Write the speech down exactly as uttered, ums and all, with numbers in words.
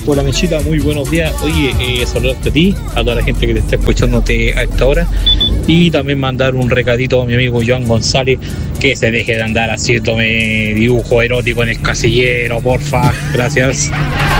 Hola Mechita, muy buenos días. Oye, eh, saludarte a ti, a toda la gente que te está escuchándote a esta hora. Y también mandar un recadito a mi amigo Joan González, que se deje de andar haciéndome dibujo erótico en el casillero, porfa. Gracias.